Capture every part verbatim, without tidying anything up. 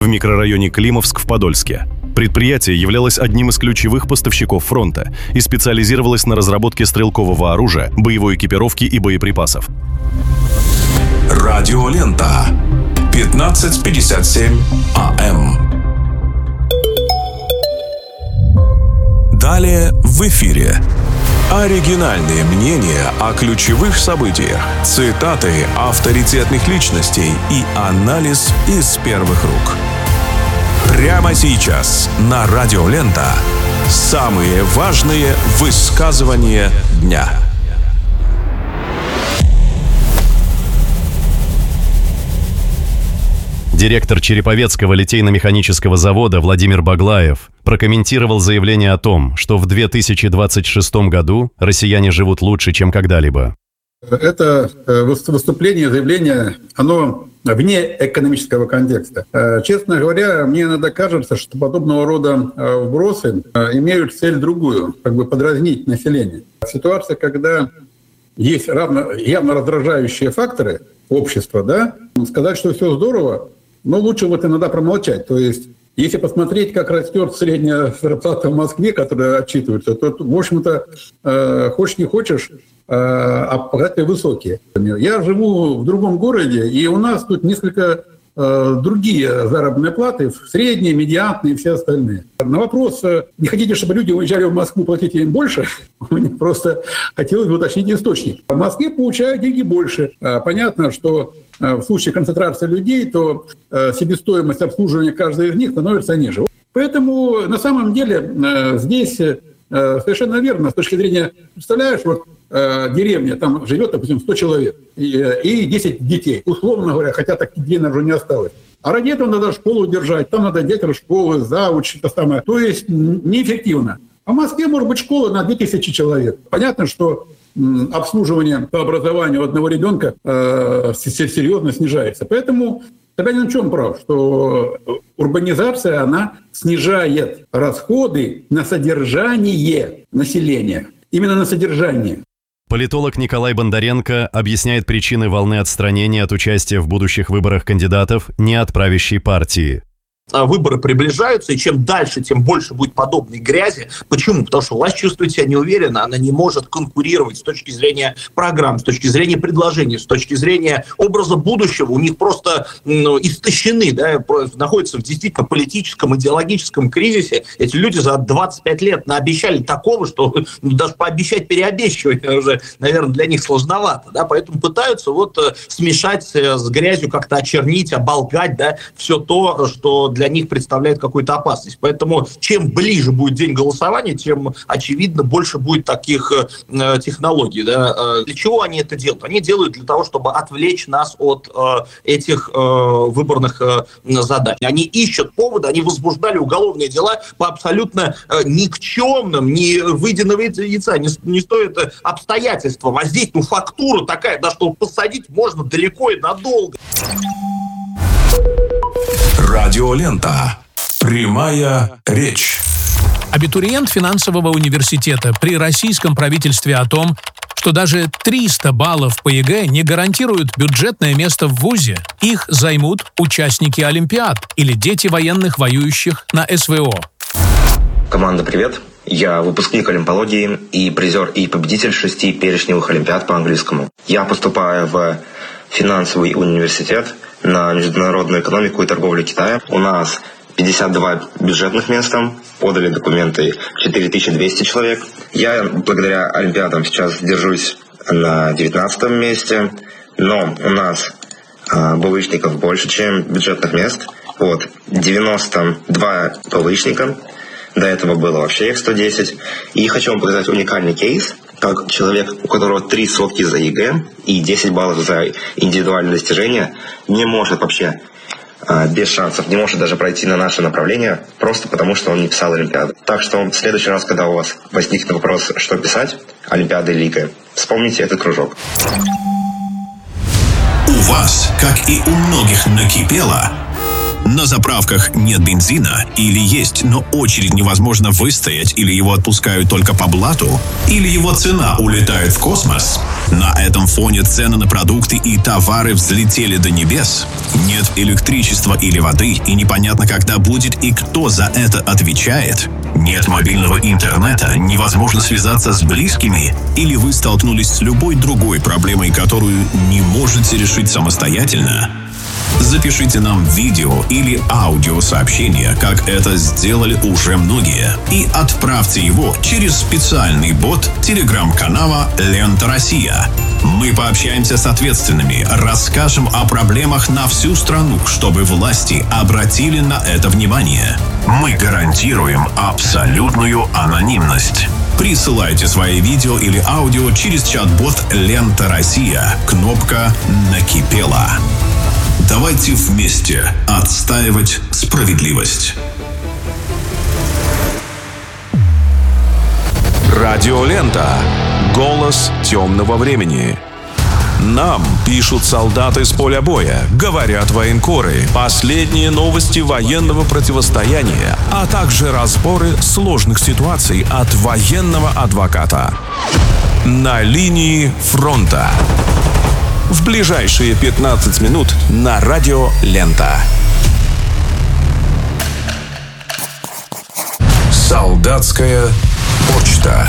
микрорайоне Климовск в Подольске. Предприятие являлось одним из ключевых поставщиков фронта и специализировалось на разработке стрелкового оружия, боевой экипировки и боеприпасов. Радиолента. пятнадцать пятьдесят семь АМ. Далее в эфире. Оригинальные мнения о ключевых событиях, цитаты авторитетных личностей и анализ из первых рук. Прямо сейчас на Радиолента самые важные высказывания дня. Директор Череповецкого литейно-механического завода Владимир Баглаев прокомментировал заявление о том, что в две тысячи двадцать шестом году россияне живут лучше, чем когда-либо. Это выступление, заявление, оно вне экономического контекста. Честно говоря, мне иногда кажется, что подобного рода вбросы имеют цель другую, как бы подразнить население. Ситуация, когда есть равно, явно раздражающие факторы общества, да, сказать, что все здорово, но лучше вот иногда промолчать. То есть, если посмотреть, как растет средняя зарплата в Москве, которая отчитывается, то, в общем-то, э, хочешь не хочешь, э, а показатели высокие. Я живу в другом городе, и у нас тут несколько э, другие заработные платы, средние, медианные и все остальные. На вопрос, не хотите, чтобы люди уезжали в Москву, платите им больше? Мне просто хотелось бы уточнить источник. В Москве получают деньги больше. Понятно, что в случае концентрации людей, то себестоимость обслуживания каждой из них становится ниже. Поэтому на самом деле здесь совершенно верно с точки зрения, представляешь, вот деревня, там живет, допустим, сто человек и десять детей, условно говоря, хотя таких детей уже не осталось. А ради этого надо школу держать, там надо директор школы, завуч, это самое. То есть неэффективно. А в Москве может быть школа на две тысячи человек. Понятно, что обслуживание по образованию одного ребенка э, серьезно снижается. Поэтому Собянин в чем прав? Что урбанизация, она снижает расходы на содержание населения. Именно на содержание. Политолог Николай Бондаренко объясняет причины волны отстранения от участия в будущих выборах кандидатов не от правящей партии. Выборы приближаются, и чем дальше, тем больше будет подобной грязи. Почему? Потому что власть чувствует себя неуверенно, она не может конкурировать с точки зрения программ, с точки зрения предложений, с точки зрения образа будущего. У них просто ну, истощены, да, находятся в действительно политическом, идеологическом кризисе. Эти люди за двадцать пять лет наобещали такого, что ну, даже пообещать переобещивать уже, наверное, для них сложновато. Да? Поэтому пытаются вот смешать с грязью, как-то очернить, оболгать, да, все то, что для них представляет какую-то опасность. Поэтому чем ближе будет день голосования, тем, очевидно, больше будет таких э, технологий. Да? Для чего они это делают? Они делают для того, чтобы отвлечь нас от э, этих э, выборных э, задач. Они ищут поводы, они возбуждали уголовные дела по абсолютно э, никчемным, не выеденного яйца, не, не стоит обстоятельствам. А здесь ну, фактура такая, да, что посадить можно далеко и надолго. Радиолента. Прямая речь. Абитуриент финансового университета при российском правительстве о том, что даже триста баллов по ЕГЭ не гарантируют бюджетное место в вузе. Их займут участники Олимпиад или дети военных, воюющих на СВО. Команда, привет. Я выпускник олимпологии и призер и победитель шести перечневых олимпиад по английскому. Я поступаю в финансовый университет на международную экономику и торговлю Китая. У нас пятьдесят два бюджетных места, подали документы четыре тысячи двести человек. Я благодаря олимпиадам сейчас держусь на девятнадцатом месте, но у нас э, БВИшников больше, чем бюджетных мест. Вот, девяносто два БВИшника, до этого было вообще их сто десять. И хочу вам показать уникальный кейс, как человек, у которого три сотки за ЕГЭ и десять баллов за индивидуальные достижения, не может вообще э, без шансов, не может даже пройти на наше направление, просто потому что он не писал олимпиаду. Так что в следующий раз, когда у вас возникнет вопрос, что писать, олимпиада или ЕГЭ, вспомните этот кружок. У вас, как и у многих, накипело. На заправках нет бензина, или есть, но очередь невозможно выстоять, или его отпускают только по блату, или его цена улетает в космос. На этом фоне цены на продукты и товары взлетели до небес. Нет электричества или воды, и непонятно, когда будет и кто за это отвечает. Нет мобильного интернета, невозможно связаться с близкими, или вы столкнулись с любой другой проблемой, которую не можете решить самостоятельно. Запишите нам видео или аудиосообщение, как это сделали уже многие, и отправьте его через специальный бот телеграм-канала «Лента Россия». Мы пообщаемся с ответственными, расскажем о проблемах на всю страну, чтобы власти обратили на это внимание. Мы гарантируем абсолютную анонимность. Присылайте свои видео или аудио через чат-бот «Лента Россия». Кнопка «Накипела». Давайте вместе отстаивать справедливость. Радиолента. Голос темного времени. Нам пишут солдаты с поля боя, говорят военкоры, последние новости военного противостояния, а также разборы сложных ситуаций от военного адвоката. На линии фронта. В ближайшие пятнадцать минут на Радио Лента. Солдатская почта.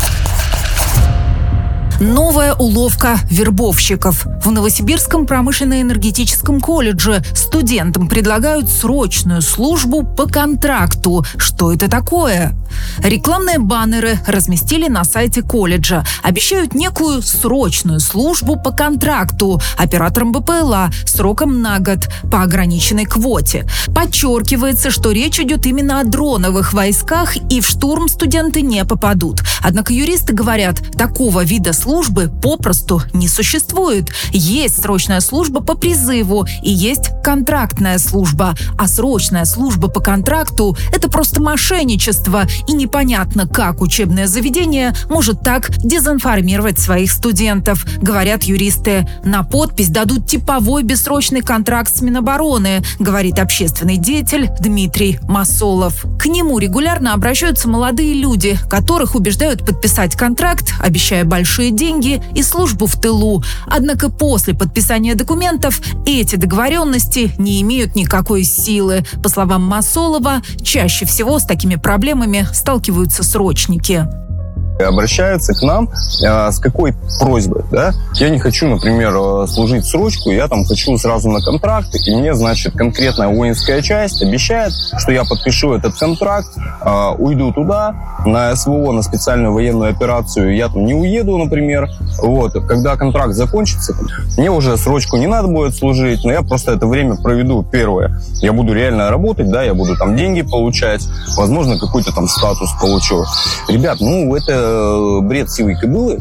Новая уловка вербовщиков. В Новосибирском промышленно-энергетическом колледже студентам предлагают срочную службу по контракту. Что это такое? Рекламные баннеры разместили на сайте колледжа. Обещают некую срочную службу по контракту операторам БПЛА сроком на год по ограниченной квоте. Подчеркивается, что речь идет именно о дроновых войсках, и в штурм студенты не попадут. Однако юристы говорят, такого вида службы попросту не существует. Есть срочная служба по призыву и есть контрактная служба. А срочная служба по контракту – это просто мошенничество, и непонятно, как учебное заведение может так дезинформировать своих студентов. Говорят юристы, на подпись дадут типовой бессрочный контракт с Минобороны, говорит общественный деятель Дмитрий Масолов. К нему регулярно обращаются молодые люди, которых убеждают подписать контракт, обещая большие деньги и службу в тылу. Однако после подписания документов эти договоренности не имеют никакой силы. По словам Масолова, чаще всего с такими проблемами сталкиваются срочники. Обращаются к нам э, с какой просьбой, да? Я не хочу, например, служить срочку, я там хочу сразу на контракт, и мне, значит, конкретная воинская часть обещает, что я подпишу этот контракт, э, уйду туда, на СВО, на специальную военную операцию, я там не уеду, например, вот, когда контракт закончится, мне уже срочку не надо будет служить, но я просто это время проведу, первое, я буду реально работать, да, я буду там деньги получать, возможно, какой-то там статус получу. Ребят, ну, это бред сивой кобылы.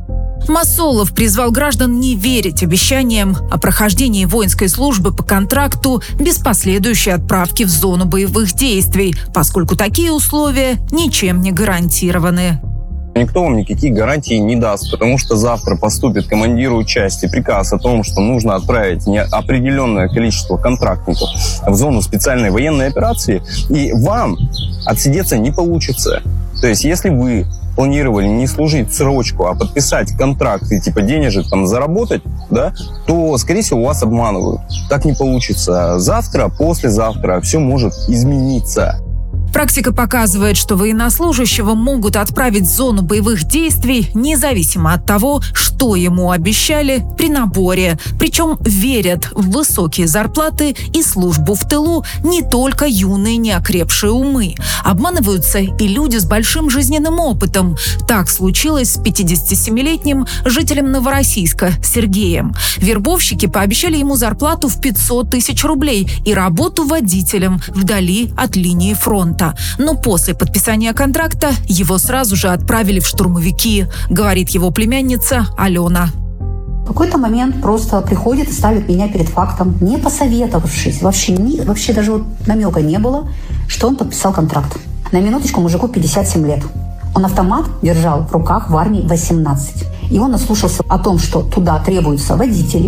Масолов призвал граждан не верить обещаниям о прохождении воинской службы по контракту без последующей отправки в зону боевых действий, поскольку такие условия ничем не гарантированы. Никто вам никаких гарантий не даст, потому что завтра поступит командиру части приказ о том, что нужно отправить неопределенное количество контрактников в зону специальной военной операции, и вам отсидеться не получится. То есть, если вы планировали не служить срочку, а подписать контракт и типа денежек там заработать, да, то, скорее всего, вас обманывают. Так не получится. Завтра, послезавтра все может измениться. Практика показывает, что военнослужащего могут отправить в зону боевых действий независимо от того, что ему обещали при наборе. Причем верят в высокие зарплаты и службу в тылу не только юные неокрепшие умы. Обманываются и люди с большим жизненным опытом. Так случилось с пятидесятисемилетним жителем Новороссийска Сергеем. Вербовщики пообещали ему зарплату в пятьсот тысяч рублей и работу водителем вдали от линии фронта. Но после подписания контракта его сразу же отправили в штурмовики, говорит его племянница Алена. В какой-то момент просто приходит и ставит меня перед фактом, не посоветовавшись. Вообще, не, вообще даже вот намека не было, что он подписал контракт. На минуточку мужику пятьдесят семь лет. Он автомат держал в руках в армии восемнадцать. И он наслушался о том, что туда требуются водители,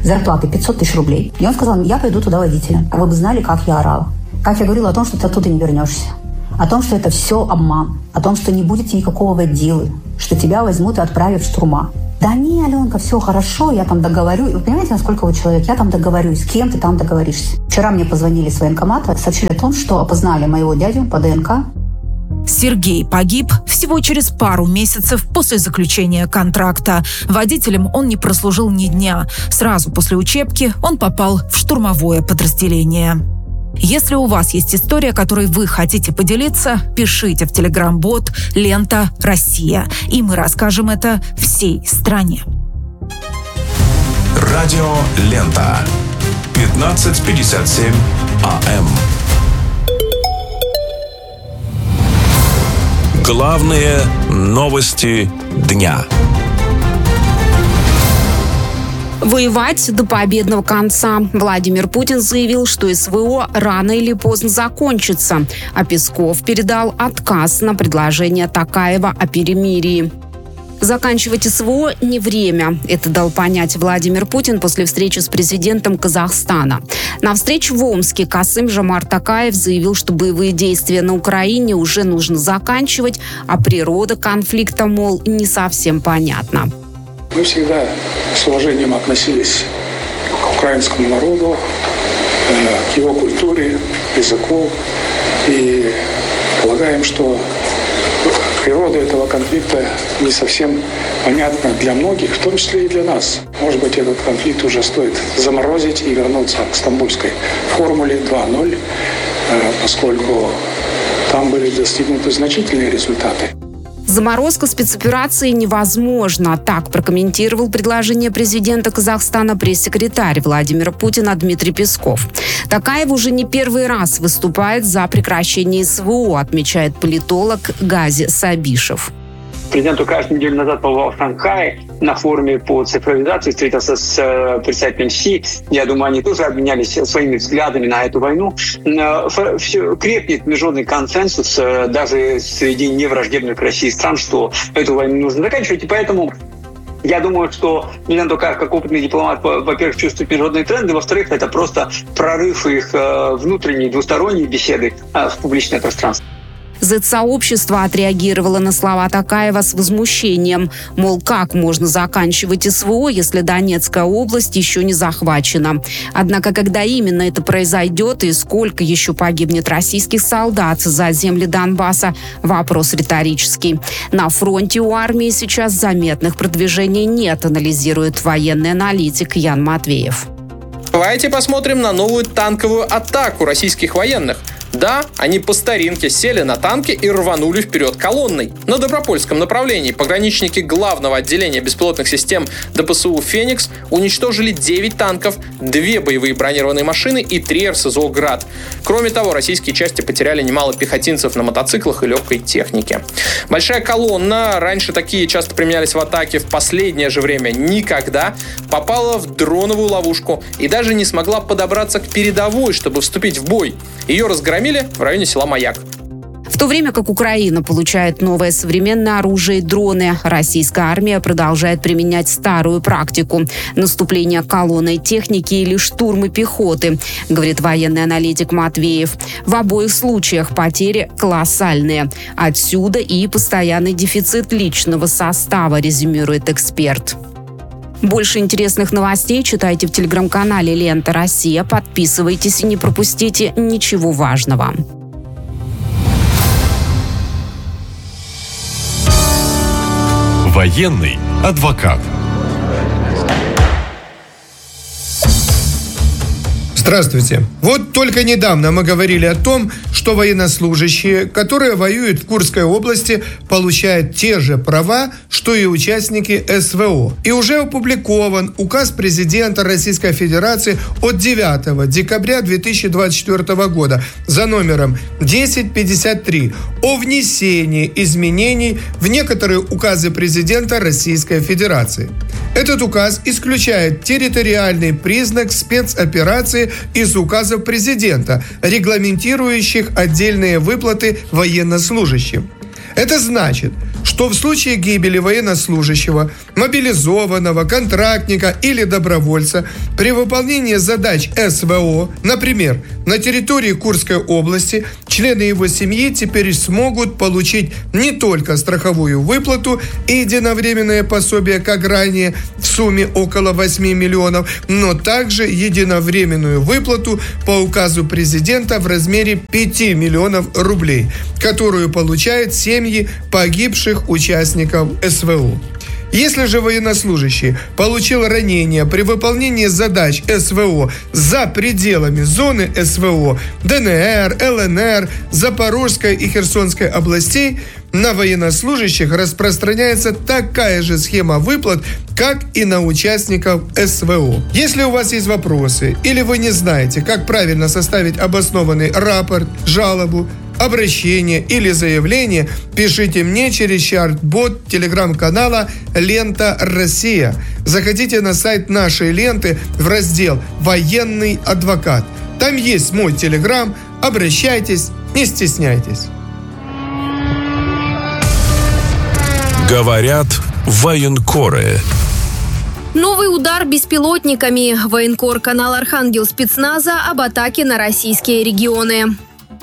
зарплаты пятьсот тысяч рублей. И он сказал, я пойду туда водителем. Вы бы знали, как я орала. Как я говорила о том, что ты оттуда не вернешься. О том, что это все обман. О том, что не будет никакого водилы. Что тебя возьмут и отправят в штурма. Да не, Аленка, все хорошо, я там договорюсь. Вы понимаете, насколько вы человек? Я там договорюсь. С кем ты там договоришься? Вчера мне позвонили с военкомата, сообщили о том, что опознали моего дядю по ДНК. Сергей погиб всего через пару месяцев после заключения контракта. Водителем он не прослужил ни дня. Сразу после учебки он попал в штурмовое подразделение. Если у вас есть история, которой вы хотите поделиться, пишите в телеграм-бот «Лента Россия», и мы расскажем это всей стране. Радио «Лента». пятнадцать пятьдесят семь АМ. Главные новости дня. Воевать до победного конца. Владимир Путин заявил, что СВО рано или поздно закончится, а Песков передал отказ на предложение Токаева о перемирии. Заканчивать СВО не время. Это дал понять Владимир Путин после встречи с президентом Казахстана. На встрече в Омске Касым-Жомарт Токаев заявил, что боевые действия на Украине уже нужно заканчивать, а природа конфликта, мол, не совсем понятна. Мы всегда с уважением относились к украинскому народу, к его культуре, языку. И полагаем, что природа этого конфликта не совсем понятна для многих, в том числе и для нас. Может быть, этот конфликт уже стоит заморозить и вернуться к стамбульской формуле два ноль, поскольку там были достигнуты значительные результаты. Заморозка спецоперации невозможна. Так прокомментировал предложение президента Казахстана пресс-секретарь Владимира Путина Дмитрий Песков. Токаев уже не первый раз выступает за прекращение СВО, отмечает политолог Гази Сабишев. Президент Токаев неделю назад побывал в Шанхае на форуме по цифровизации, встретился с э, представителем Си. Я думаю, они тоже обменялись своими взглядами на эту войну. Э, все, крепнет международный консенсус э, даже среди невраждебных к России стран, что эту войну нужно заканчивать. И поэтому я думаю, что президент Токаев, как опытный дипломат, во-первых, чувствует международные тренды, во-вторых, это просто прорыв их э, внутренней двусторонней беседы э, в публичное пространство. Зет-сообщество отреагировало на слова Токаева с возмущением. Мол, как можно заканчивать СВО, если Донецкая область еще не захвачена? Однако, когда именно это произойдет и сколько еще погибнет российских солдат за земли Донбасса, вопрос риторический. На фронте у армии сейчас заметных продвижений нет, анализирует военный аналитик Ян Матвеев. Давайте посмотрим на новую танковую атаку российских военных. Да, они по старинке сели на танки и рванули вперед колонной. На Добропольском направлении пограничники главного отделения беспилотных систем ДПСУ «Феникс» уничтожили девять танков, две боевые бронированные машины и три эр эс зо «Град». Кроме того, российские части потеряли немало пехотинцев на мотоциклах и легкой технике. Большая колонна, раньше такие часто применялись в атаке, в последнее же время никогда, попала в дроновую ловушку и даже не смогла подобраться к передовой, чтобы вступить в бой. Ее разгромили в районе села Маяк. В то время как Украина получает новое современное оружие и дроны, российская армия продолжает применять старую практику – наступление колонной техники или штурмы пехоты, говорит военный аналитик Матвеев. В обоих случаях потери колоссальные. Отсюда и постоянный дефицит личного состава, резюмирует эксперт. Больше интересных новостей читайте в телеграм-канале «Лента Россия». Подписывайтесь и не пропустите ничего важного. Военный адвокат. Здравствуйте. Вот только недавно мы говорили о том, что военнослужащие, которые воюют в Курской области, получают те же права, что и участники СВО. И уже опубликован указ президента Российской Федерации от девятого декабря две тысячи двадцать четвёртого года за номером десять пятьдесят три о внесении изменений в некоторые указы президента Российской Федерации. Этот указ исключает территориальный признак спецоперации из указов президента, регламентирующих отдельные выплаты военнослужащим. Это значит, что в случае гибели военнослужащего, мобилизованного, контрактника или добровольца при выполнении задач СВО, например, на территории Курской области, члены его семьи теперь смогут получить не только страховую выплату и единовременное пособие, как ранее, в сумме около восемь миллионов, но также единовременную выплату по указу президента в размере пять миллионов рублей, которую получают семьи погибших участников СВО. Если же военнослужащий получил ранение при выполнении задач СВО за пределами зоны СВО ДНР, ЛНР, Запорожской и Херсонской областей, на военнослужащих распространяется такая же схема выплат, как и на участников СВО. Если у вас есть вопросы или вы не знаете, как правильно составить обоснованный рапорт, жалобу, обращение или заявление, пишите мне через чат-бот телеграм-канала «Лента Россия». Заходите на сайт нашей ленты в раздел «Военный адвокат». Там есть мой телеграм. Обращайтесь, не стесняйтесь. Говорят военкоры. Новый удар беспилотниками. Военкор канал «Архангел» спецназа об атаке на российские регионы.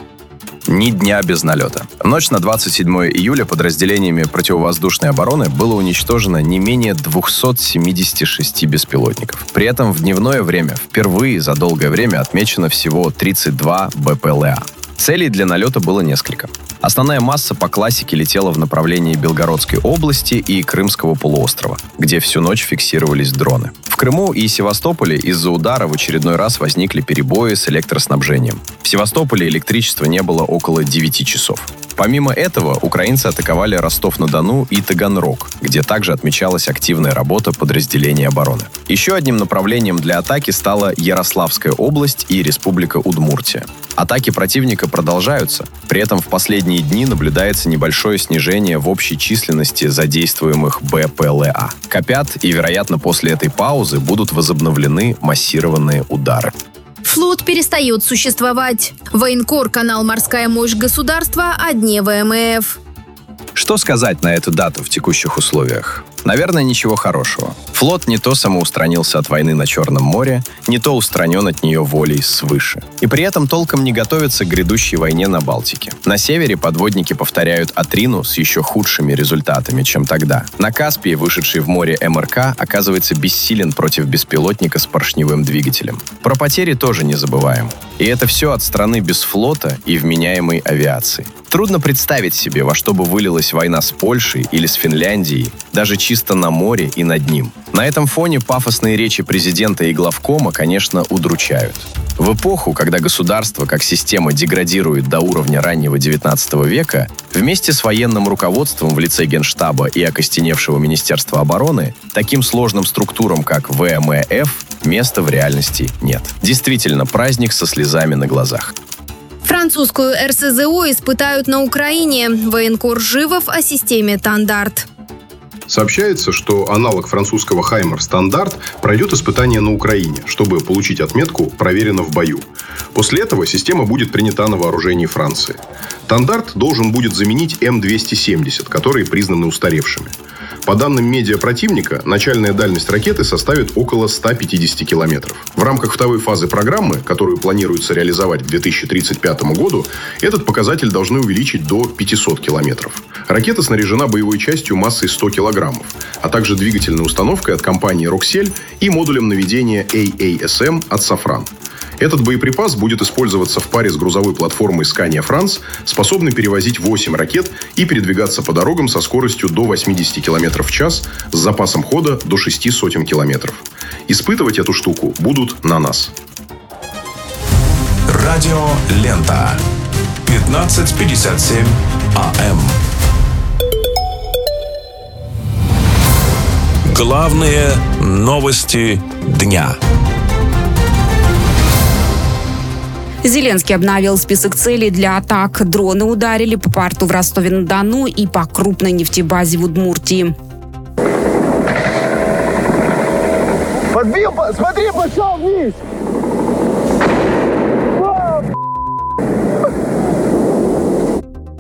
Ни дня без налета. В ночь на двадцать седьмое июля подразделениями противовоздушной обороны было уничтожено не менее двухсот семидесяти шести беспилотников. При этом в дневное время впервые за долгое время отмечено всего тридцать два БПЛА. Целей для налета было несколько. Основная масса по классике летела в направлении Белгородской области и Крымского полуострова, где всю ночь фиксировались дроны. В Крыму и Севастополе из-за удара в очередной раз возникли перебои с электроснабжением. В Севастополе электричества не было около девяти часов. Помимо этого, украинцы атаковали Ростов-на-Дону и Таганрог, где также отмечалась активная работа подразделений обороны. Еще одним направлением для атаки стала Ярославская область и Республика Удмуртия. Атаки противника продолжаются, при этом в последние дни наблюдается небольшое снижение в общей численности задействуемых БПЛА. Копят, и, вероятно, после этой паузы будут возобновлены массированные удары. Флот перестает существовать. Военкор канал «Морская мощь государства» о дне ВМФ. Что сказать на эту дату в текущих условиях? Наверное, ничего хорошего. Флот не то самоустранился от войны на Черном море, не то устранен от нее волей свыше. И при этом толком не готовится к грядущей войне на Балтике. На севере подводники повторяют Атрину с еще худшими результатами, чем тогда. На Каспии, вышедший в море МРК, оказывается бессилен против беспилотника с поршневым двигателем. Про потери тоже не забываем. И это все от страны без флота и вменяемой авиации. Трудно представить себе, во что бы вылилась война с Польшей или с Финляндией, даже чисто на море и над ним. На этом фоне пафосные речи президента и главкома, конечно, удручают. В эпоху, когда государство как система деградирует до уровня раннего девятнадцатого века, вместе с военным руководством в лице Генштаба и окостеневшего Министерства обороны, таким сложным структурам, как ВМФ, места в реальности нет. Действительно, праздник со слезами на глазах. Французскую эр эс зэ о испытают на Украине. Военкор Живов о системе «Тандарт». Сообщается, что аналог французского «Хаймер Стандарт» пройдет испытание на Украине, чтобы получить отметку «Проверено в бою». После этого система будет принята на вооружении Франции. «Тандарт» должен будет заменить эм двести семьдесят, которые признаны устаревшими. По данным медиа противника, начальная дальность ракеты составит около ста пятидесяти километров. В рамках второй фазы программы, которую планируется реализовать к две тысячи тридцать пятому году, этот показатель должны увеличить до пятисот километров. Ракета снаряжена боевой частью массой сто килограммов, а также двигательной установкой от компании «Роксель» и модулем наведения эй эй эс эм от «Сафран». Этот боеприпас будет использоваться в паре с грузовой платформой Scania France, способной перевозить восемь ракет и передвигаться по дорогам со скоростью до восьмидесяти километров в час с запасом хода до шести сотен километров. Испытывать эту штуку будут на нас. Радио «Лента». пятнадцать пятьдесят семь а эм. Главные новости дня. Зеленский обновил список целей для атак. Дроны ударили по порту в Ростове-на-Дону и по крупной нефтебазе в Удмуртии. Подбил, смотри, пошел вниз!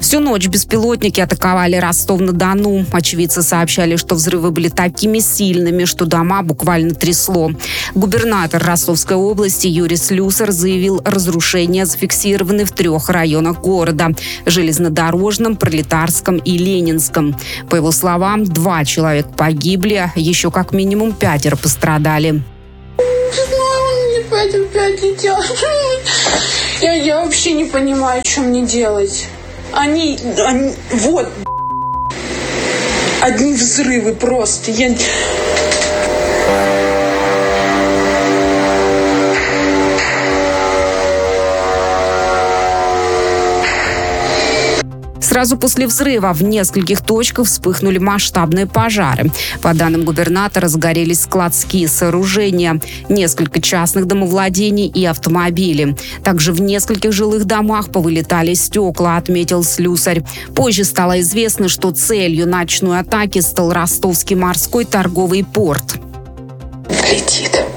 Всю ночь беспилотники атаковали Ростов-на-Дону. Очевидцы сообщали, что взрывы были такими сильными, что дома буквально трясло. Губернатор Ростовской области Юрий Слюсар заявил, разрушения зафиксированы в трех районах города – Железнодорожном, Пролетарском и Ленинском. По его словам, два человека погибли, еще как минимум пятеро пострадали. Опять, опять летят. Я, я вообще не понимаю, что мне делать. Они, они вот, одни взрывы просто. Я... Сразу после взрыва в нескольких точках вспыхнули масштабные пожары. По данным губернатора, сгорелись складские сооружения, несколько частных домовладений и автомобили. Также в нескольких жилых домах повылетали стекла, отметил Слюсарь. Позже стало известно, что целью ночной атаки стал Ростовский морской торговый порт. Летит.